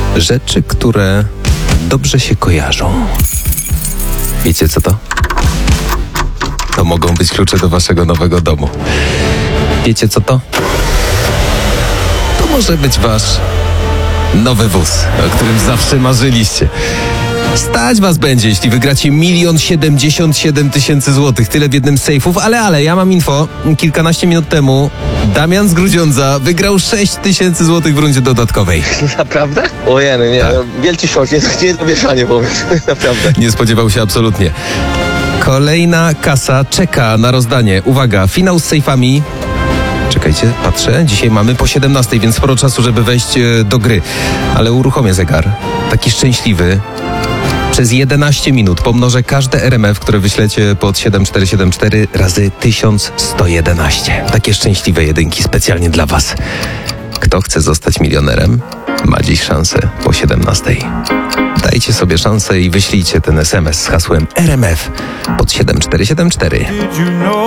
rzeczy, które dobrze się kojarzą. Wiecie co to? To mogą być klucze do waszego nowego domu. Wiecie co to? To może być wasz nowy wóz, o którym zawsze marzyliście. Stać was będzie, jeśli wygracie 1 077 000 złotych. Tyle w jednym z sejfów, ale ja mam info. Kilkanaście minut temu Damian z Grudziądza wygrał 6 000 złotych w rundzie dodatkowej. Naprawdę? Ojej, nie, Tak. wielki szok, nie do mieszania powiem, naprawdę. Nie spodziewał się absolutnie. Kolejna kasa czeka na rozdanie. Uwaga, finał z sejfami. Czekajcie, patrzę. Dzisiaj mamy po 17, więc sporo czasu, żeby wejść do gry. Ale uruchomię zegar. Taki szczęśliwy. Przez 11 minut pomnożę każde RMF, które wyślecie pod 7474 razy 1111. Takie szczęśliwe jedynki specjalnie dla was. Kto chce zostać milionerem, ma dziś szansę po 17. Dajcie sobie szansę i wyślijcie ten SMS z hasłem RMF pod 7474.